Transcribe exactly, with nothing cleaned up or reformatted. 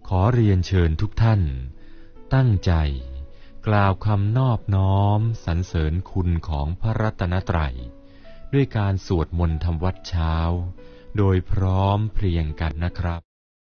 ขอเรียนเชิญทุกท่านตั้งใจกล่าวคำนอบน้อมสรรเสริญคุณของพระรัตนตรัยด้วยการสวดมนต์ทำวัดเช้าโดยพร้อมเพรียงกันนะครับ